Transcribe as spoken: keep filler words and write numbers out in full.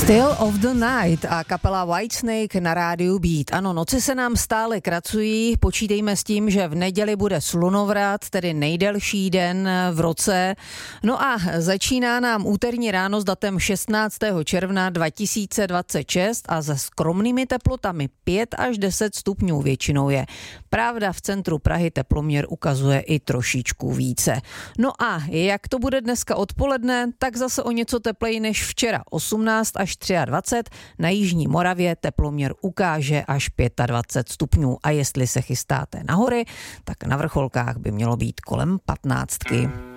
Still of the Night a kapela Whitesnake na rádiu Beat. Ano, noci se nám stále kracují, počítejme s tím, že v neděli bude slunovrat, tedy nejdelší den v roce. No a začíná nám úterní ráno s datem šestnáctého června dva tisíce dvacet šest a se skromnými teplotami pět až deset stupňů většinou je. Pravda, v centru Prahy teploměr ukazuje i trošičku více. No a jak to bude dneska odpoledne, tak zase o něco tepleji než včera, osmnáct až dvacet tři. Na jižní Moravě teploměr ukáže až dvacet pět stupňů a jestli se chystáte na hory, tak na vrcholkách by mělo být kolem patnáctky.